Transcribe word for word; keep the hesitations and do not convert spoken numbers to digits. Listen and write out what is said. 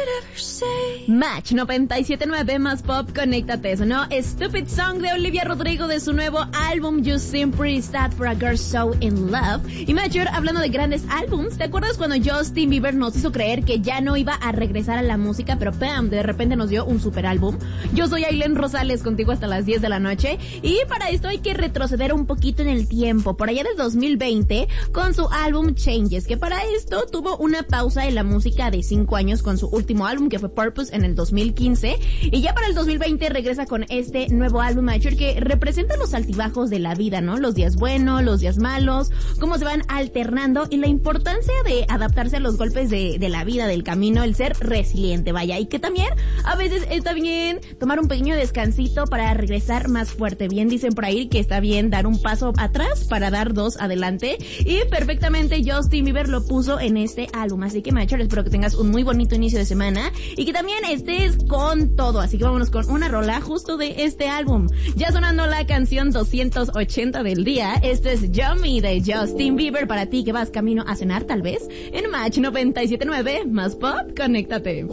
Match noventa y siete punto nueve más pop, conéctate. Sonó Stupid Song de Olivia Rodrigo de su nuevo álbum You Seem Pretty Sad for a Girl So In Love. Y Major, hablando de grandes álbums, ¿te acuerdas cuando Justin Bieber nos hizo creer que ya no iba a regresar a la música, pero ¡pam!, de repente nos dio un super álbum? Yo soy Ailén Rosales, contigo hasta las diez de la noche, y para esto hay que retroceder un poquito en el tiempo, por allá del dos mil veinte, con su álbum Changes, que para esto tuvo una pausa en la música de cinco años con su último álbum, que fue Purpose, en el dos mil quince, y ya para el dos mil veinte regresa con este nuevo álbum Major, que representa los altibajos de la vida, ¿no? Los días buenos, los días malos, cómo se van alternando y la importancia de adaptarse a los golpes de, de la vida, del camino, el ser resiliente, vaya, y que también a veces está bien tomar un pequeño descansito para regresar más fuerte. Bien dicen por ahí que está bien dar un paso atrás para dar dos adelante, y perfectamente Justin Bieber lo puso en este álbum. Así que Major, espero que tengas un muy bonito inicio de semana y que también estés con todo. Así que vámonos con una rola justo de este álbum. Ya sonando la canción doscientos ochenta del día. Esto es Yummy de Justin Bieber para ti que vas camino a cenar, tal vez, en Match noventa y siete punto nueve más pop, conéctate.